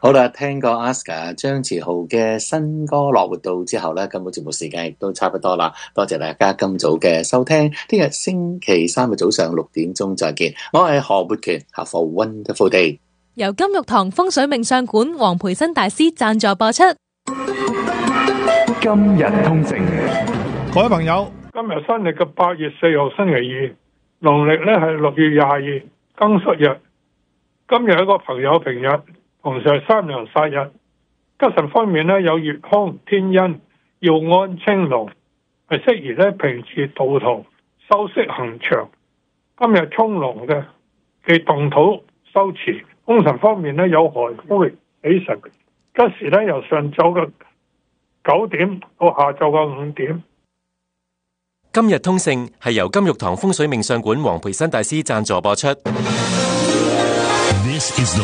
好啦，聽過 Aska 張馳豪嘅新歌落活道之後咧，今日節目時間亦都差不多啦。多謝大家今早嘅收聽，聽日星期三嘅早上6點鐘再見。我係何活權 ，Have a wonderful day。 由金玉堂風水命相館黃培新大師贊助播出。 今日通勝， 各位朋友，今日新曆嘅8月4號星期二，農曆咧係6月22庚戌日。今日係一個朋友平日，同時係三陽殺日。吉神方面咧有月康、天恩、耀安、青龍，係適宜咧平時渡途修飾行長。今日沖龍嘅，忌動土修辭。凶神方面咧有亥灰、喜神。吉時咧由上晝嘅9點到下晝嘅5點。 今日通勝係由金玉堂風水命相館黃培新大師贊助播出。